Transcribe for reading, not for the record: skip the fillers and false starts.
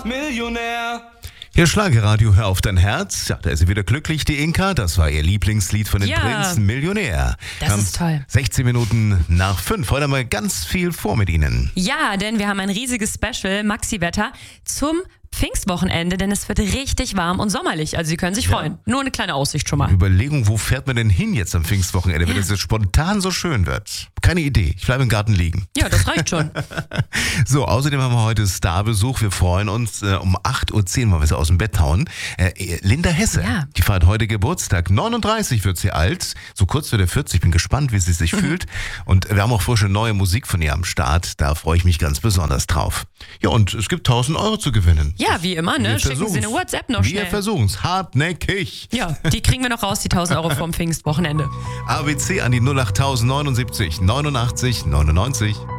Millionär. Hier Schlagerradio, hör auf dein Herz. Ja, da ist sie wieder glücklich, die Inka. Das war ihr Lieblingslied von den Prinzen, Millionär. Das ist toll. 16 Minuten nach 5. Heute haben wir ganz viel vor mit Ihnen. Ja, denn wir haben ein riesiges Special, Maxi-Wetter, zum Pfingstwochenende, denn es wird richtig warm und sommerlich. Also Sie können sich freuen. Nur eine kleine Aussicht schon mal. Überlegung, wo fährt man denn hin jetzt am Pfingstwochenende, wenn es jetzt spontan so schön wird? Keine Idee. Ich bleibe im Garten liegen. Ja, das reicht schon. So, außerdem haben wir heute Starbesuch. Wir freuen uns, um 8.10 Uhr, weil wir sie aus dem Bett hauen. Linda Hesse, die feiert heute Geburtstag. 39 wird sie alt, so kurz vor der 40. Ich bin gespannt, wie sie sich fühlt. Und wir haben auch frische neue Musik von ihr am Start. Da freue ich mich ganz besonders drauf. Ja, und es gibt 1.000 Euro zu gewinnen. Ja, wie immer, ne? Schicken Sie eine WhatsApp noch schnell. Wir versuchen es hartnäckig. Ja, die kriegen wir noch raus, die 1.000 Euro vom Pfingstwochenende. ABC an die 08079 89 99.